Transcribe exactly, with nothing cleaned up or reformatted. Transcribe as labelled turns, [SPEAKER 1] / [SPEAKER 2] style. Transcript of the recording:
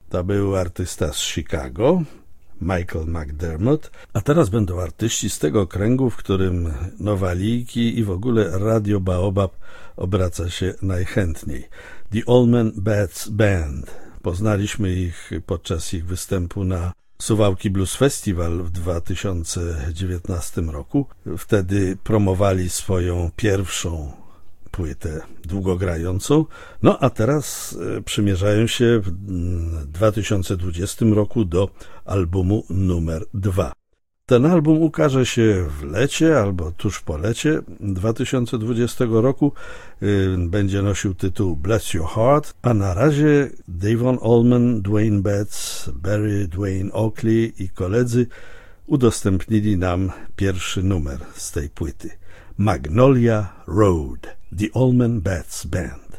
[SPEAKER 1] To był artysta z Chicago, Michael McDermott, a teraz będą artyści z tego kręgu, w którym Nowaliki i w ogóle Radio Baobab obraca się najchętniej. The Allman Bats Band. Poznaliśmy ich podczas ich występu na Suwałki Blues Festival w dwa tysiące dziewiętnastym roku. Wtedy promowali swoją pierwszą płytę długogrającą, no a teraz przymierzają się w dwa tysiące dwudziestym roku do albumu numer dwa. Ten album ukaże się w lecie albo tuż po lecie dwa tysiące dwudziestego roku. Będzie nosił tytuł Bless Your Heart, a na razie Davon Allman, Dwayne Betts, Barry Dwayne Oakley i koledzy udostępnili nam pierwszy numer z tej płyty. Magnolia Road, The Allman Bats Band.